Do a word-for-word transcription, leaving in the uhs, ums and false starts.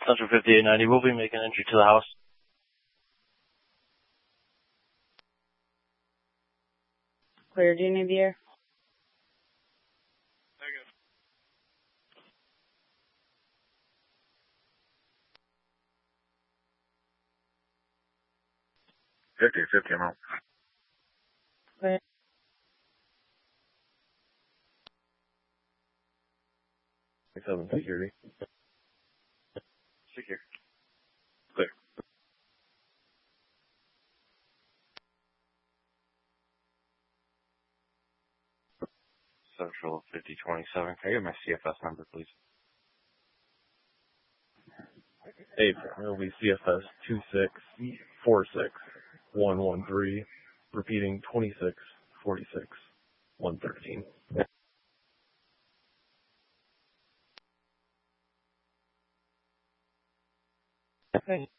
Central fifty-eight ninety. We'll be making entry to the house. Clear, do you need the air? fifty, fifty, I'm out. Clear. seven security. Secure. Clear. Central fifty twenty-seven. Can I get my C F S number, please? Hey, it'll be C F S two six four six one one three, repeating twenty-six forty-six one thirteen. Okay.